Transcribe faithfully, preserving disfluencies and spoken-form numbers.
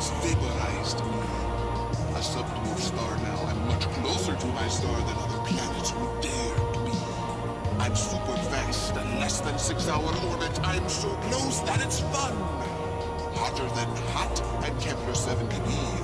It's vaporized me. A sub-dwarf star now. I'm much closer to my star than other planets would dare to be. I'm super fast, a less than six-hour orbit. I'm so close that it's fun. Hotter than hot, and Kepler seventy b